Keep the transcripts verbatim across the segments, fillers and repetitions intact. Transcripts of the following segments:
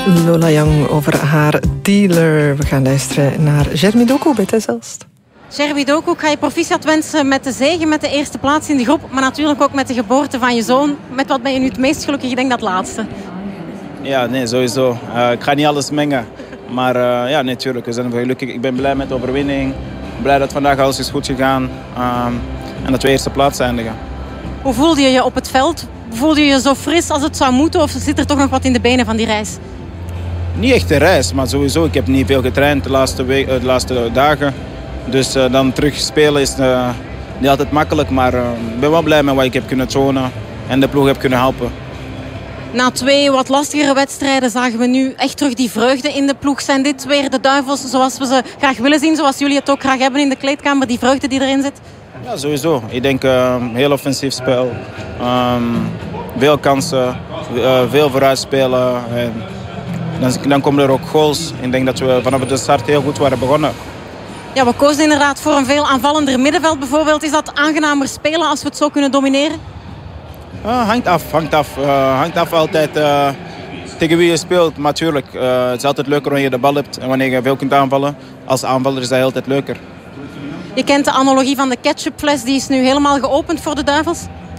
Lola Young over haar dealer. We gaan luisteren naar Jeremy Doku bij Tezzelst. Jeremy Doku, ik ga je proficiat wensen met de zege, met de eerste plaats in de groep, maar natuurlijk ook met de geboorte van je zoon. Met wat ben je nu het meest gelukkig? Ik denk dat laatste. Ja, nee, sowieso. Uh, ik ga niet alles mengen. Maar uh, ja, natuurlijk. We zijn gelukkig. Ik ben blij met de overwinning. Blij dat vandaag alles is goed gegaan. Um, en dat we eerste plaats eindigen. Hoe voelde je je op het veld? Voelde je je zo fris als het zou moeten? Of zit er toch nog wat in de benen van die reis? Niet echt een reis, maar sowieso. Ik heb niet veel getraind de laatste, week, de laatste dagen. Dus uh, dan terug spelen is uh, niet altijd makkelijk. Maar uh, ik ben wel blij met wat ik heb kunnen tonen. En de ploeg heb kunnen helpen. Na twee wat lastigere wedstrijden zagen we nu echt terug die vreugde in de ploeg. Zijn dit weer de duivels zoals we ze graag willen zien? Zoals jullie het ook graag hebben in de kleedkamer? Die vreugde die erin zit? Ja, sowieso. Ik denk uh, heel offensief spel. Um, veel kansen. Uh, veel vooruitspelen. En dan, dan komen er ook goals. Ik denk dat we vanaf de start heel goed waren begonnen. Ja, we kozen inderdaad voor een veel aanvallender middenveld bijvoorbeeld. Is dat aangenamer spelen als we het zo kunnen domineren? Uh, hangt af, hangt af. Uh, hangt af altijd uh, tegen wie je speelt. Maar natuurlijk, uh, het is altijd leuker wanneer je de bal hebt en wanneer je veel kunt aanvallen. Als aanvaller is dat altijd leuker. Je kent de analogie van de ketchupfles, die is nu helemaal geopend voor de Duivels?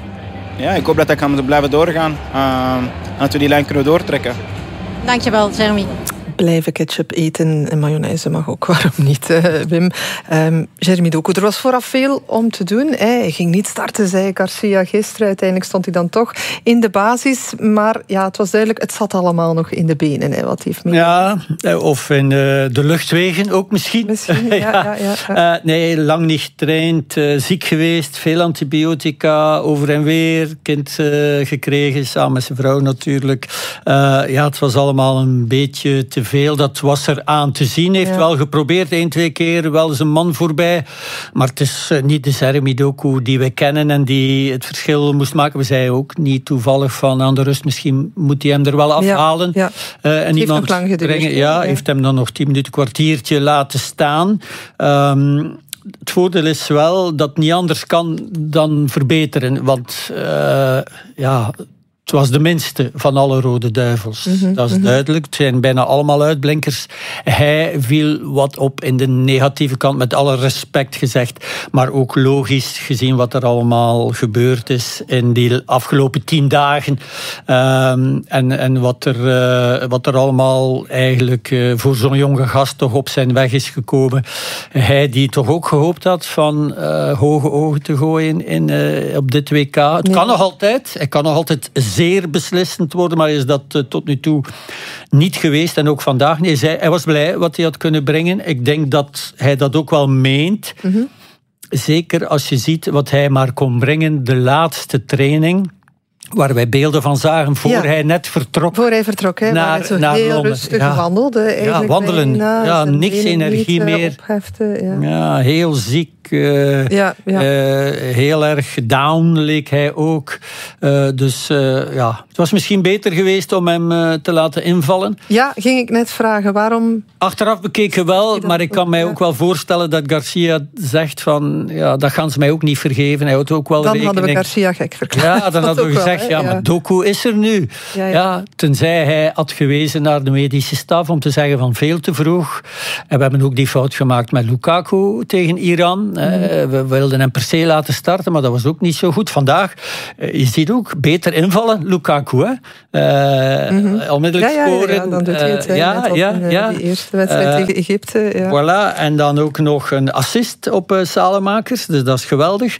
Ja, ik hoop dat dat kan blijven doorgaan. Uh, en dat we die lijn kunnen doortrekken. Dankjewel, Jeremy. Blijven ketchup eten en mayonaise mag ook, waarom niet, uh, Wim. Um, Jeremy Doku, er was vooraf veel om te doen. Hè. Hij ging niet starten, zei Garcia gisteren. Uiteindelijk stond hij dan toch in de basis. Maar ja, het was duidelijk, het zat allemaal nog in de benen. Hè. Wat heeft mee... Ja, of in uh, de luchtwegen ook misschien. Misschien, ja. ja, ja, ja. Uh, nee, lang niet getraind, uh, ziek geweest, veel antibiotica, over en weer, kind uh, gekregen, samen met zijn vrouw natuurlijk. Uh, ja, het was allemaal een beetje te veel. Dat was er aan te zien. Hij heeft ja. wel geprobeerd, één, twee keer, wel eens een man voorbij. Maar het is uh, niet de Jeremy Doku die we kennen en die het verschil moest maken. We zeiden ook niet toevallig van aan de rust, misschien moet hij hem er wel afhalen. Ja, ja. Uh, en het iemand heeft nog lang geduurd. brengen. Ja, ja, heeft hem dan nog tien minuten, kwartiertje laten staan. Um, Het voordeel is wel dat het niet anders kan dan verbeteren. Want uh, ja... Het was de minste van alle Rode Duivels. Mm-hmm, dat is mm-hmm. duidelijk. Het zijn bijna allemaal uitblinkers. Hij viel wat op in de negatieve kant, met alle respect gezegd. Maar ook logisch gezien wat er allemaal gebeurd is in die afgelopen tien dagen. Um, en en wat, er, uh, wat er allemaal eigenlijk uh, voor zo'n jonge gast toch op zijn weg is gekomen. Hij die toch ook gehoopt had van uh, hoge ogen te gooien in, uh, op dit W K. Het nee. kan nog altijd. Hij kan nog altijd zeer beslissend worden, maar is dat uh, tot nu toe niet geweest en ook vandaag niet. Hij, zei, hij was blij wat hij had kunnen brengen. Ik denk dat hij dat ook wel meent. Mm-hmm. Zeker als je ziet wat hij maar kon brengen, de laatste training, waar wij beelden van zagen voor ja. hij net vertrok. Voor hij vertrok, hè, naar, waar hij zo naar heel Londen. rustig ja. wandelde. Ja, wandelen. Bijna, ja, niks energie niet, meer. Ophefte, ja. ja, heel ziek. Uh, ja, ja. Uh, heel erg down leek hij ook. Uh, dus uh, ja, het was misschien beter geweest om hem uh, te laten invallen. Ja, ging ik net vragen, waarom... Achteraf bekeken wel, maar ik kan mij ook wel voorstellen dat Garcia zegt van, ja, dat gaan ze mij ook niet vergeven. Hij houdt ook wel dan rekening. hadden we Garcia gek verklaard. Ja, dan hadden we gezegd, wel, ja, ja, maar Doku is er nu. Ja, ja. Ja, tenzij hij had gewezen naar de medische staf om te zeggen van veel te vroeg. En we hebben ook die fout gemaakt met Lukaku tegen Iran. Mm. We wilden hem per se laten starten, maar dat was ook niet zo goed. Vandaag, je ziet ook, beter invallen, Lukaku. Hè? Uh, mm-hmm. Onmiddellijk ja, ja, scoren. Ja, ja, dan doet hij het. Uh, ja, ja, in, uh, ja. die eerste wedstrijd uh, tegen Egypte. Ja. Voilà, en dan ook nog een assist op uh, Salemakers. Dus dat is geweldig.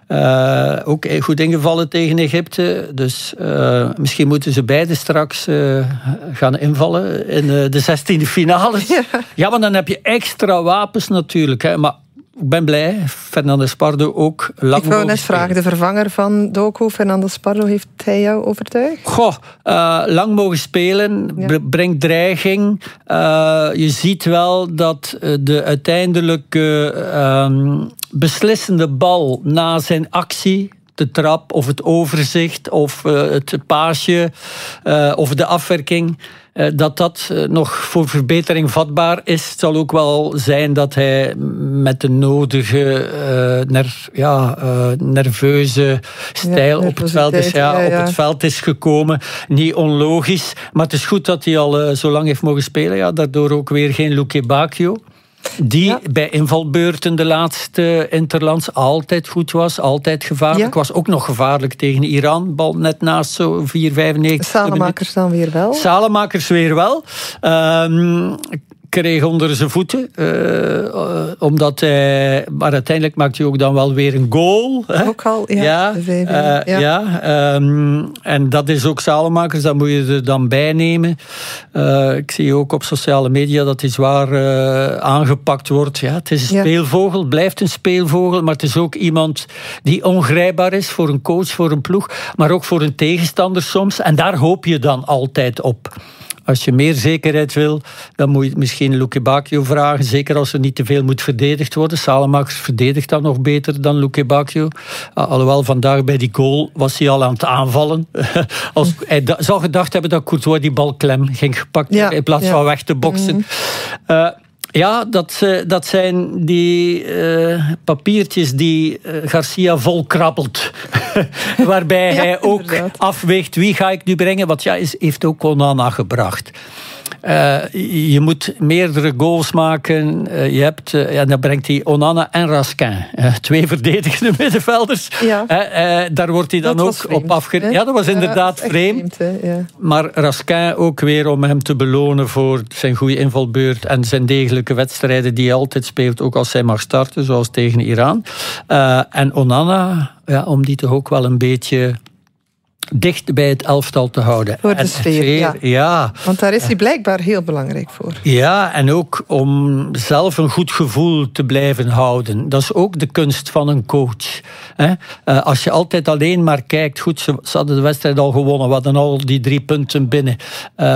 Uh, ook goed ingevallen tegen Egypte. Dus uh, misschien moeten ze beide straks uh, gaan invallen in uh, de zestiende finales. Ja. ja, want dan heb je extra wapens natuurlijk. Hè. Maar ik ben blij. Fernandes Pardo ook lang. Ik wou net vragen, de vervanger van Doku, Fernandes Pardo, heeft hij jou overtuigd? Goh, uh, lang mogen spelen, ja. brengt dreiging. Uh, je ziet wel dat de uiteindelijke uh, um, beslissende bal na zijn actie, de trap of het overzicht of uh, het paasje uh, of de afwerking. Uh, dat dat uh, nog voor verbetering vatbaar is. Het zal ook wel zijn dat hij met de nodige uh, ner, ja, uh, nerveuze stijl ja, op, het veld is, ja, ja, ja. op het veld is gekomen. Niet onlogisch, maar het is goed dat hij al uh, zo lang heeft mogen spelen. Ja, daardoor ook weer geen Luque Bacchio. Die ja. bij invalbeurten de laatste interlands altijd goed was, altijd gevaarlijk. Ja. Was ook nog gevaarlijk tegen Iran, bal net naast zo vier vijfennegentig. Salemakers dan weer wel? Salemakers weer wel. Um, kreeg onder zijn voeten. Uh, omdat hij... Maar uiteindelijk maakt hij ook dan wel weer een goal. Hè? Ook al, ja. Ja, uh, ja. ja um, en dat is ook Salemakers, dat moet je er dan bij nemen. Uh, ik zie ook op sociale media dat hij zwaar uh, aangepakt wordt. Ja, het is een ja. speelvogel, blijft een speelvogel, maar het is ook iemand die ongrijpbaar is voor een coach, voor een ploeg, maar ook voor een tegenstander soms. En daar hoop je dan altijd op. Als je meer zekerheid wil, dan moet je misschien Luque Bacchio vragen. Zeker als er niet te veel moet verdedigd worden. Salemakers verdedigt dan nog beter dan Luque Bacchio. Alhoewel, vandaag bij die goal was hij al aan het aanvallen. Als, hij da- zou gedacht hebben dat Courtois die bal klem ging gepakt ja, in plaats ja. van weg te boksen. Mm-hmm. Uh, Ja, dat, dat zijn die uh, papiertjes die uh, Garcia volkrabbelt. Waarbij ja, hij ook inderdaad. afweegt, wie ga ik nu brengen? Want ja, is, heeft ook Onana gebracht. Uh, je moet meerdere goals maken. Uh, je hebt, uh, en dan brengt hij Onana en Raskin. Uh, twee verdedigende middenvelders. Ja. Uh, uh, daar wordt hij dan dat ook vreemd, op afgerekend. Ja, dat was inderdaad ja, vreemd. vreemd ja. Maar Raskin ook weer om hem te belonen voor zijn goede invalbeurt en zijn degelijke wedstrijden die hij altijd speelt, ook als hij mag starten, zoals tegen Iran. Uh, en Onana, ja, om die toch ook wel een beetje dicht bij het elftal te houden. Voor de en sfeer, sfeer ja. ja. Want daar is hij blijkbaar heel belangrijk voor. Ja, en ook om zelf een goed gevoel te blijven houden. Dat is ook de kunst van een coach. Uh, als je altijd alleen maar kijkt, goed, ze, ze hadden de wedstrijd al gewonnen, we hadden al die drie punten binnen. Uh,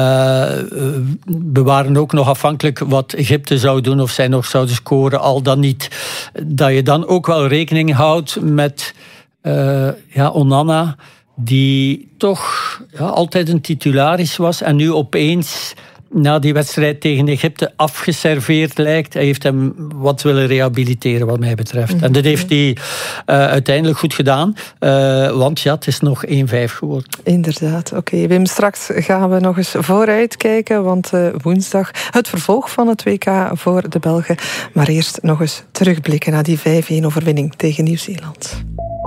we waren ook nog afhankelijk wat Egypte zou doen, of zij nog zouden scoren, al dan niet. Dat je dan ook wel rekening houdt met uh, ja, Onana, die toch ja, altijd een titularis was en nu opeens na die wedstrijd tegen Egypte afgeserveerd lijkt. Hij heeft hem wat willen rehabiliteren wat mij betreft. Mm-hmm. En dat heeft hij uh, uiteindelijk goed gedaan. Uh, want ja, het is nog één vijf geworden. Inderdaad. Oké, okay, Wim, straks gaan we nog eens vooruit kijken. Want uh, woensdag het vervolg van het W K voor de Belgen. Maar eerst nog eens terugblikken naar die vijf-een overwinning tegen Nieuw-Zeeland.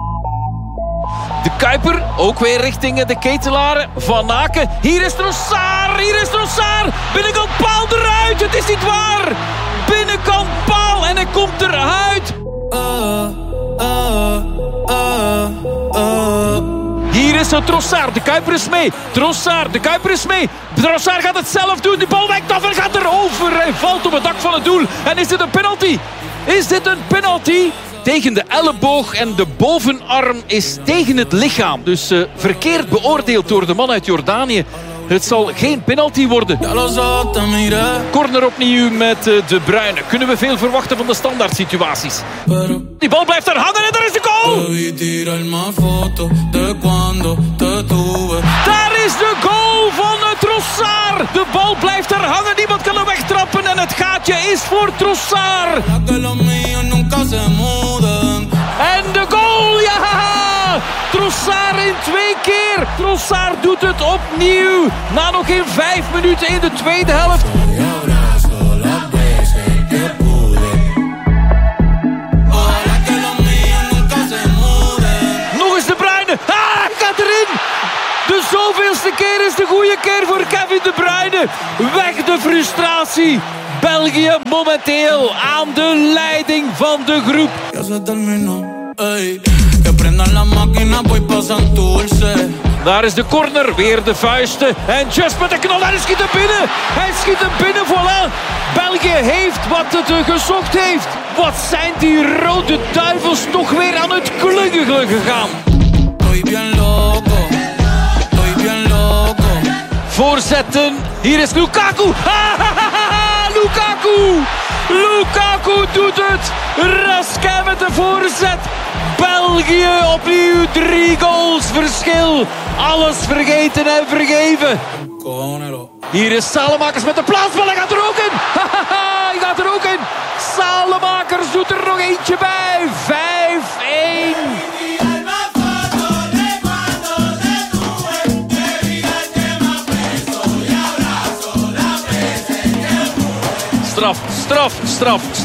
De Kuiper, ook weer richting de ketelaren. Van Aken, hier is Trossard, hier is Trossard. Binnenkant paal eruit, het is niet waar. Binnenkant paal en hij komt eruit. Uh, uh, uh, uh. Hier is het Trossard, de Kuiper is mee. Trossard, de Kuiper is mee. Trossard gaat het zelf doen, die bal wijkt af en gaat erover. Hij valt op het dak van het doel. En is dit een penalty? Is dit een penalty? Tegen de elleboog en de bovenarm is tegen het lichaam. Dus uh, verkeerd beoordeeld door de man uit Jordanië. Het zal geen penalty worden. Corner opnieuw met uh, De Bruyne. Kunnen we veel verwachten van de standaard situaties. Die bal blijft er hangen en daar is de goal! Daar is de goal van uh, Trossard. De bal blijft er hangen, niemand kan hem wegtrappen. En het gaatje is voor Trossard. En de goal, ja! Trossard in twee keer. Trossard doet het opnieuw. Na nog geen vijf minuten in de tweede helft. Nog eens De Bruyne. Ah, hij gaat erin. De zoveelste keer is de goede keer voor Kevin De Bruyne. Weg de frustratie. België momenteel aan de leiding van de groep. Daar is de corner, weer de vuisten. En Just met de knal, hij schiet hem binnen. Hij schiet hem binnen, voilà. België heeft wat het gezocht heeft. Wat zijn die rode duivels toch weer aan het klungelen gegaan. Voorzetten, hier is Lukaku. Lukaku! Lukaku doet het! Raskin met de voorzet. België opnieuw drie goals verschil. Alles vergeten en vergeven. Hier is Salemakers met de plaatsbal. Hij gaat er ook in. Hij gaat er ook in. Salemakers doet er nog eentje bij. vijf één. Straf, straf, straf.